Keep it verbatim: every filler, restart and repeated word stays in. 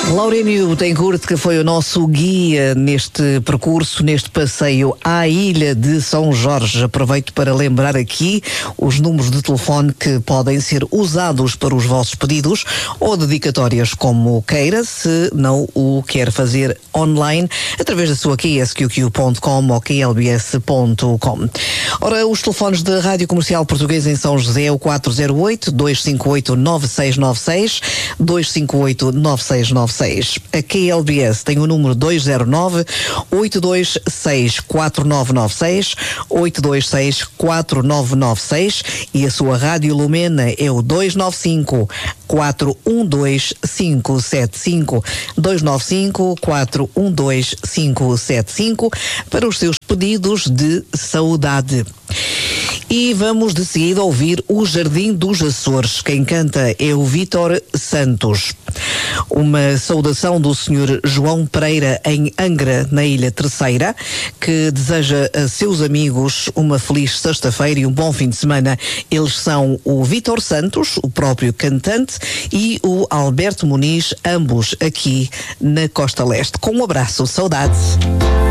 Laurénio Tencourt, que foi o nosso guia neste percurso, neste passeio à Ilha de São Jorge. Aproveito para lembrar aqui os números de telefone que podem ser usados para os vossos pedidos ou dedicatórias, como queira, se não o quer fazer online, através da sua Q S Q Q ponto com ou Q L B S ponto com. Ora, os telefones da Rádio Comercial Portuguesa em São José é o quatro zero oito, dois cinco oito, nove seis nove seis, dois cinco oito, nove seis nove seis. A Q L B S tem o número dois zero nove, oito dois seis, quatro nove nove seis, oito dois seis, quatro nove nove seis, e a sua Rádio Lumena é o dois nove cinco, quatro um dois, cinco sete cinco, dois nove cinco, quatro um dois, cinco sete cinco, para os seus pedidos de saudade. E vamos de seguida ouvir o Jardim dos Açores. Quem canta é o Vítor Santos. Uma saudação do senhor João Pereira em Angra, na Ilha Terceira, que deseja a seus amigos uma feliz sexta-feira e um bom fim de semana. Eles são o Vítor Santos, o próprio cantante, e o Alberto Muniz, ambos aqui na Costa Leste. Com um abraço, saudades.